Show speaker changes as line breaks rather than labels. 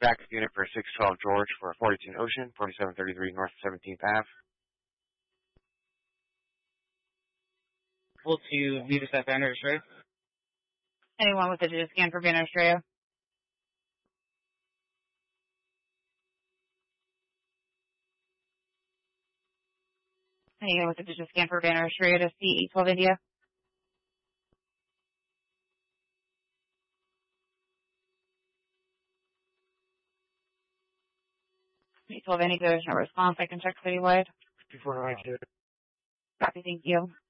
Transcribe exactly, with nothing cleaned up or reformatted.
backup unit for six twelve George for forty-two Ocean, forty-seven thirty-three North seventeenth Avenue.
Full to Viva Staff Van Estrella.
Anyone with a digit scan for Van Estrella? Anyone with a digit scan for Van Estrella to C eight twelve India? eight twelve India, there's no response. I can check citywide.
Before I do.
Copy, thank you.